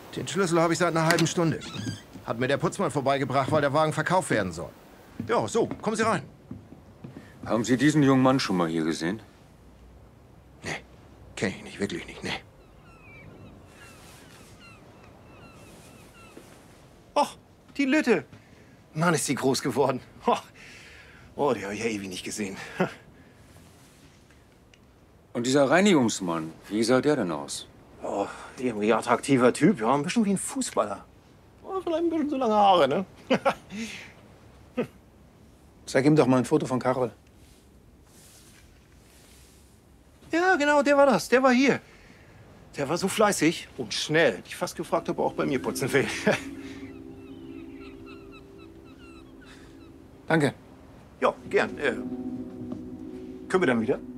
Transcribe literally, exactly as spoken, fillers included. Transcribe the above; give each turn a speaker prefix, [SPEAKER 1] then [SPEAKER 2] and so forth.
[SPEAKER 1] Den Schlüssel habe ich seit einer halben Stunde. Hat mir der Putzmann vorbeigebracht, weil der Wagen verkauft werden soll. Ja, so, kommen Sie rein.
[SPEAKER 2] Haben Sie diesen jungen Mann schon mal hier gesehen?
[SPEAKER 1] Nee, kenne ich nicht, wirklich nicht, nee. Och, die Lütte. Mann, ist sie groß geworden. Oh, die habe ich ja ewig nicht gesehen.
[SPEAKER 2] Und dieser Reinigungsmann, wie sah der denn aus?
[SPEAKER 1] Oh, irgendwie attraktiver Typ, ja, ein bisschen wie ein Fußballer. Oh, vielleicht ein bisschen so lange Haare, ne?
[SPEAKER 3] Zeig ihm doch mal ein Foto von Carol.
[SPEAKER 1] Ja, genau, der war das. Der war hier. Der war so fleißig und schnell. Ich fast gefragt, ob er auch bei mir putzen will.
[SPEAKER 3] Danke.
[SPEAKER 1] Ja, gern. Äh, können wir dann wieder?